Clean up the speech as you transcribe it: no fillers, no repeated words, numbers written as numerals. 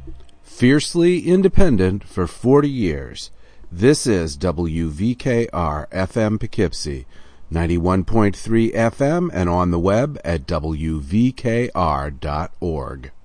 Fiercely independent for 40 years. This is WVKR-FM Poughkeepsie, 91.3 FM and on the web at WVKR.org.